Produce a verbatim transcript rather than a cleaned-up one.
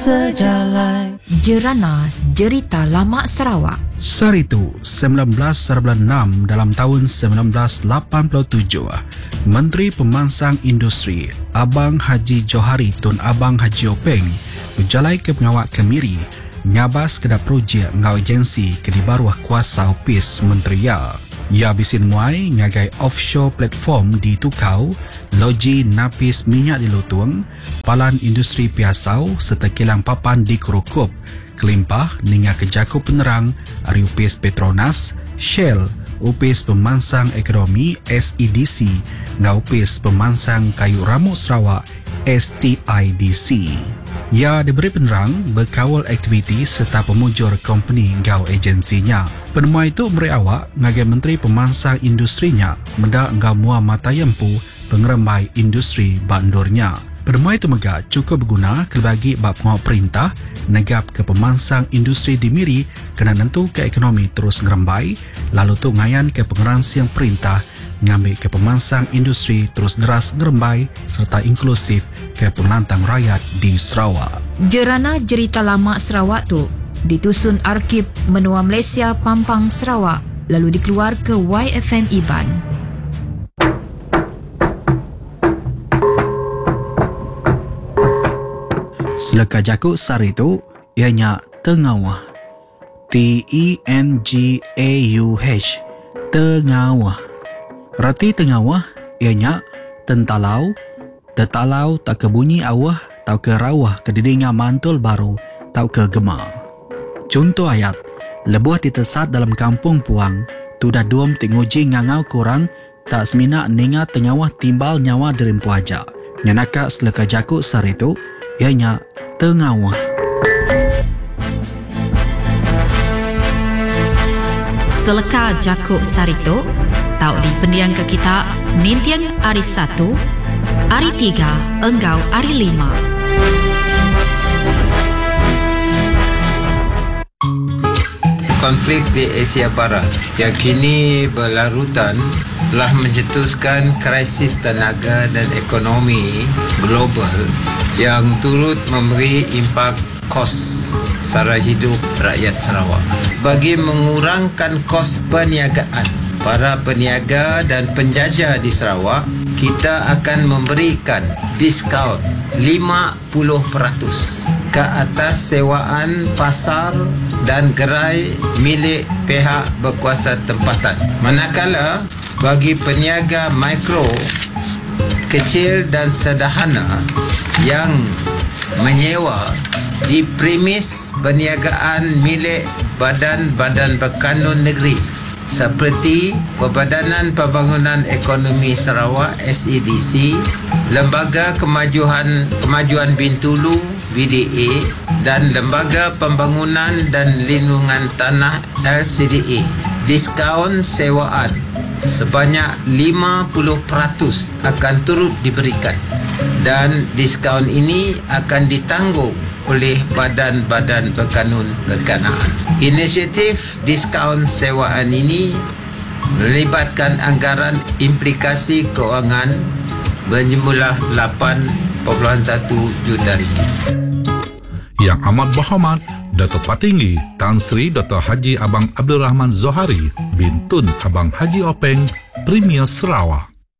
sejalan. Jerana Jerita Lama Sarawak. Saritu sembilan belas enam dalam tahun sembilan belas lapan puluh tujuh, Menteri Pemansang Industri Abang Haji Johari Tun Abang Haji Openg berjalai ke pengawak Kemiri nyabas kedap projek ngau agensi ke di baruah kuasa Opis Menterial. Ia bisin muai ngagai offshore platform di Tukau, loji napis minyak di Lutung, palan industri piasau serta kilang papan di Kurukup, kelimpah ninga kejaku penerang ari Upis Petronas, Shell, Upis Pemansang Ekonomi S E D C, ngau Upis Pemansang Kayu Ramuk Sarawak S T I D C. Ia diberi penerang berkawal aktiviti serta pemujur company ngau agensinya. Penemuan itu memberi awak ngagai Menteri Pemansang Industrinya mendak ngau mua mata yempu pengerembai industri bandurnya. Penemuan itu megak cukup berguna kelebagi bab pengawal perintah negap ke pemansang industri di Miri kena nentu ke ekonomi terus ngerembai lalu tu ngayan ke pengeransiang perintah ngambil ke pemansang industri terus deras ngerembai serta inklusif ke penantang rakyat di Sarawak. Jerana Jerita Lama Sarawak tu ditusun Arkib Menua Malaysia Pampang Sarawak lalu dikeluar ke Y F M Iban. Seleka jakuk sari tu ianya Tengawah. T E N G A U H Tengawah. Rati Tengawah ianya tentalau, tetalau tak kebunyi awah tau ke rawah ke didinga mantul baru tau ke gema. Contoh ayat, lebuh ditesat dalam kampung puang, tu dah duam tinguji ngangau kurang tak semina ninga Tengawah timbal nyawa derimpu aja. Nyanaka seleka jakuk sari tu ianya Tengawah. Seleka jakuk sarito tau di pendiang ke kita nintiang hari satu, hari tiga, enggau hari lima. Konflik di Asia Barat yang kini berlarutan telah mencetuskan krisis tenaga dan ekonomi global yang turut memberi impak kos sara hidup rakyat Sarawak. Bagi mengurangkan kos perniagaan para peniaga dan penjajah di Sarawak, kita akan memberikan diskaun lima puluh peratus ke atas sewaan pasar dan gerai milik pihak berkuasa tempatan. Manakala bagi peniaga mikro, kecil dan sederhana yang menyewa di premis perniagaan milik badan-badan berkanun negeri seperti Perbadanan Pembangunan Ekonomi Sarawak S E D C, Lembaga Kemajuan Kemajuan Bintulu V D A dan Lembaga Pembangunan dan Lindungan Tanah L C D A. Diskaun sewaan sebanyak lima puluh peratus akan turut diberikan dan diskaun ini akan ditanggung oleh badan-badan berkanun berkenaan. Inisiatif diskaun sewaan ini melibatkan anggaran implikasi keuangan berjumlah lapan perpuluhan satu juta ringgit. Yang amat berhormat Dato' Patinggi Tan Sri Doktor Haji Abang Abdul Rahman Zohari bin Tun Abang Haji Openg, Premier Sarawak.